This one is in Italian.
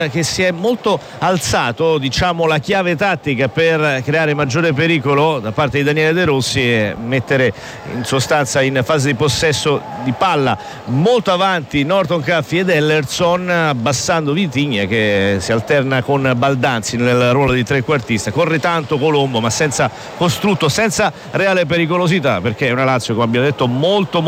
che si è molto alzato, diciamo, la chiave tattica per creare maggiore pericolo da parte di Daniele De Rossi e mettere in sostanza in fase di possesso di palla molto avanti Norton Caffi ed Ellerson, abbassando Vitigna che si alterna con Baldanzi nel ruolo di trequartista. Corre tanto Colombo ma senza costrutto, senza reale pericolosità, perché è una Lazio, come abbiamo detto, molto